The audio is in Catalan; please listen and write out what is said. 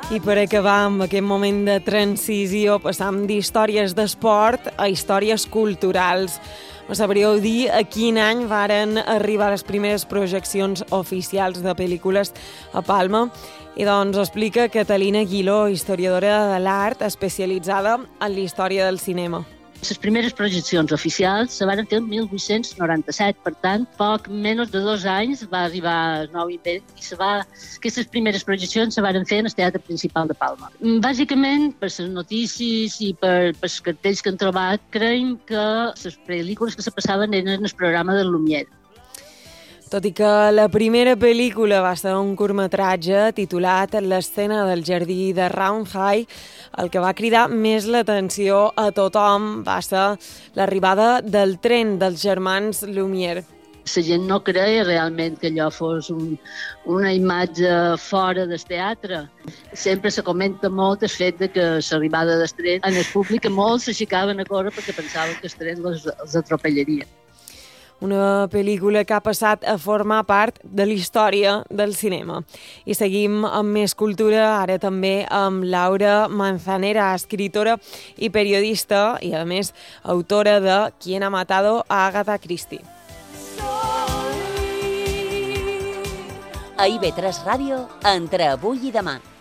I per acabar amb aquest moment de transició, passam d'històries d'esport a històries culturals. Me sabríeu dir a quin any varen arribar les primeres projeccions oficials de pel·lícules a Palma? I doncs ho explica Catalina Guiló, historiadora de l'art especialitzada en la història del cinema. Les primeres projeccions oficials se van fer el 1897, per tant, poc menys de 2 anys va arribar el nou invent i aquestes primeres projeccions se van fer en el Teatre Principal de Palma. Bàsicament, per les notícies i per els cartells que han trobat, creiem que les pel·lícules que se passaven eren el programa del Lumière. Tot i que la primera pel·lícula va ser un curtmetratge titulat L'escena del jardí de Roundhay, el que va cridar més l'atenció a tothom va ser l'arribada del tren dels germans Lumière. La gent no creia realment que allò fos una imatge fora del teatre. Sempre se comenta molt el fet de que l'arribada del tren en el públic molts s'aixecaven a córrer perquè pensaven que el tren els atropellaria. Una pel·lícula que ha passat a formar part de la història del cinema. I seguim amb més cultura, ara també amb Laura Manzanera, escritora i periodista i, a més, autora de Quién ha matado a Agatha Christie. A IB3 Ràdio, entre avui i demà.